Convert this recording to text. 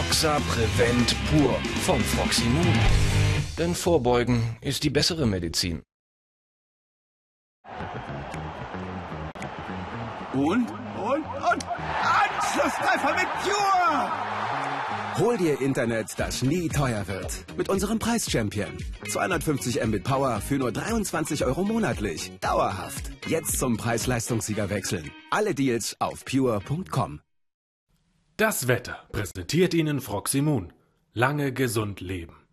Axa Prevent Pur von Froximun. Denn Vorbeugen ist die bessere Medizin. Und Anschlusstreffer mit Pure! Hol dir Internet, das nie teuer wird. Mit unserem Preis-Champion. 250 Mbit Power für nur 23 € monatlich. Dauerhaft. Jetzt zum Preis-Leistungssieger wechseln. Alle Deals auf pure.com. Das Wetter präsentiert Ihnen Froximun. Lange gesund leben.